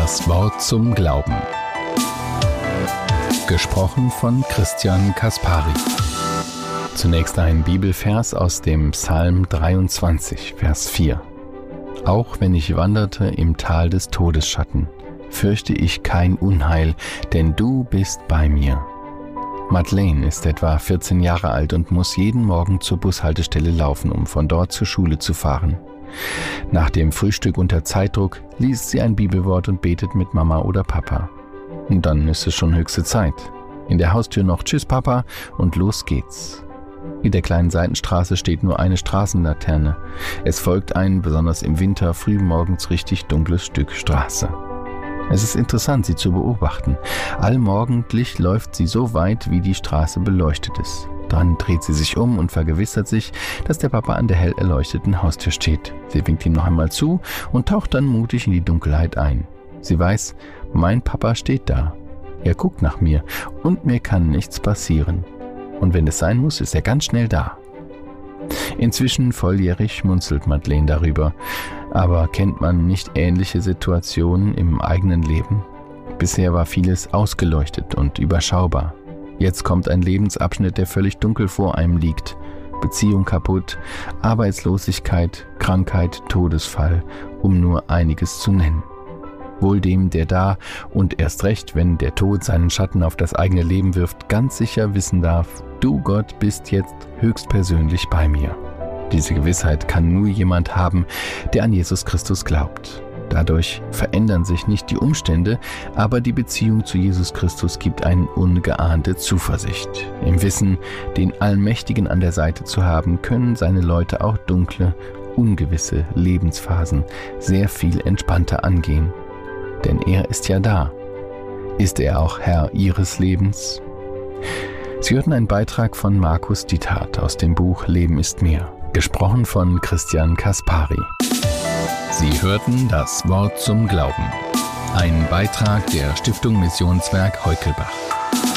Das Wort zum Glauben. Gesprochen von Christian Kaspari. Zunächst ein Bibelvers aus dem Psalm 23, Vers 4. Auch wenn ich wanderte im Tal des Todesschatten, fürchte ich kein Unheil, denn du bist bei mir. Madeleine ist etwa 14 Jahre alt und muss jeden Morgen zur Bushaltestelle laufen, um von dort zur Schule zu fahren. Nach dem Frühstück unter Zeitdruck liest sie ein Bibelwort und betet mit Mama oder Papa. Und dann ist es schon höchste Zeit. In der Haustür noch Tschüss Papa und los geht's. In der kleinen Seitenstraße steht nur eine Straßenlaterne. Es folgt ein, besonders im Winter, frühmorgens richtig dunkles Stück Straße. Es ist interessant, sie zu beobachten. Allmorgendlich läuft sie so weit, wie die Straße beleuchtet ist. Dann dreht sie sich um und vergewissert sich, dass der Papa an der hell erleuchteten Haustür steht. Sie winkt ihm noch einmal zu und taucht dann mutig in die Dunkelheit ein. Sie weiß, mein Papa steht da. Er guckt nach mir und mir kann nichts passieren. Und wenn es sein muss, ist er ganz schnell da. Inzwischen volljährig schmunzelt Madeleine darüber. Aber kennt man nicht ähnliche Situationen im eigenen Leben? Bisher war vieles ausgeleuchtet und überschaubar. Jetzt kommt ein Lebensabschnitt, der völlig dunkel vor einem liegt. Beziehung kaputt, Arbeitslosigkeit, Krankheit, Todesfall, um nur einiges zu nennen. Wohl dem, der da und erst recht, wenn der Tod seinen Schatten auf das eigene Leben wirft, ganz sicher wissen darf, du Gott bist jetzt höchstpersönlich bei mir. Diese Gewissheit kann nur jemand haben, der an Jesus Christus glaubt. Dadurch verändern sich nicht die Umstände, aber die Beziehung zu Jesus Christus gibt eine ungeahnte Zuversicht. Im Wissen, den Allmächtigen an der Seite zu haben, können seine Leute auch dunkle, ungewisse Lebensphasen sehr viel entspannter angehen. Denn er ist ja da. Ist er auch Herr ihres Lebens? Sie hörten einen Beitrag von Markus Diethardt aus dem Buch Leben ist mehr, gesprochen von Christian Kaspari. Sie hörten das Wort zum Glauben. Ein Beitrag der Stiftung Missionswerk Heukelbach.